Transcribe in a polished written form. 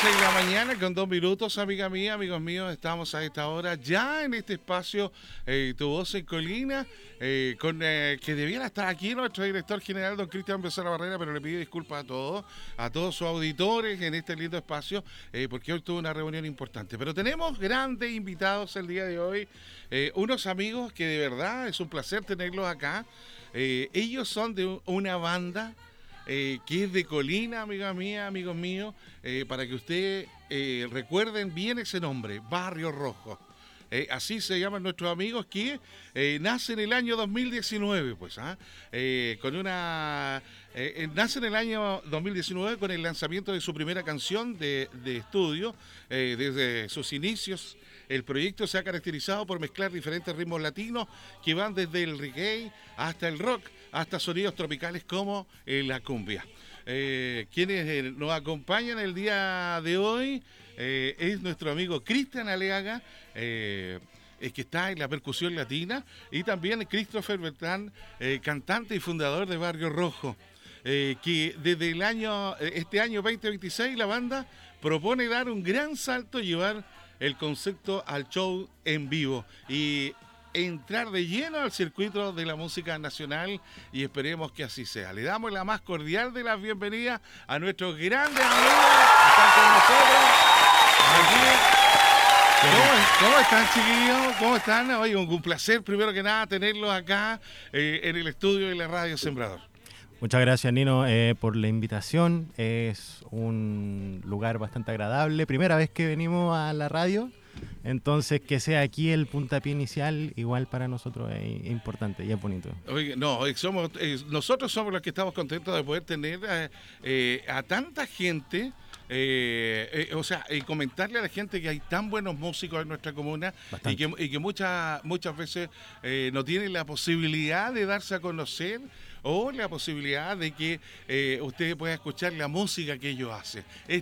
6 de la mañana con 2 minutos, amiga mía, amigos míos. Estamos a esta hora ya en este espacio, Tu Voz en Colina, que debiera estar aquí nuestro director general, don Cristian Becerra Barrera, pero le pido disculpas a todos sus auditores en este lindo espacio, porque hoy tuve una reunión importante. Pero tenemos grandes invitados el día de hoy, unos amigos que de verdad es un placer tenerlos acá. Ellos son de una banda que es de Colina, amiga mía, amigos míos, para que ustedes recuerden bien ese nombre, Barrio Rojo. Así se llaman nuestros amigos que nacen en el año 2019, pues, nacen en el año 2019 con el lanzamiento de su primera canción de estudio. Desde sus inicios, el proyecto se ha caracterizado por mezclar diferentes ritmos latinos que van desde el reggae hasta el rock, hasta sonidos tropicales como la cumbia. Quienes nos acompañan el día de hoy es nuestro amigo Cristian Aleaga, que está en la percusión latina, y también Christopher Bertrán, cantante y fundador de Barrio Rojo, que desde este año 2026 la banda propone dar un gran salto y llevar el concepto al show en vivo y entrar de lleno al circuito de la música nacional, y esperemos que así sea. Le damos la más cordial de las bienvenidas a nuestros grandes amigos que están con nosotros. ¿Cómo están, chiquillos? ¿Cómo están? Oye, un placer, primero que nada, tenerlos acá en el estudio de la Radio Sembrador. Muchas gracias, Nino, por la invitación. Es un lugar bastante agradable. Primera vez que venimos a la radio, entonces que sea aquí el puntapié inicial, igual para nosotros es importante y es bonito. Oye, no, nosotros somos los que estamos contentos de poder tener a tanta gente. Y comentarle a la gente que hay tan buenos músicos en nuestra comuna y que muchas veces no tienen la posibilidad de darse a conocer, o la posibilidad de que usted pueda escuchar la música que ellos hacen. Es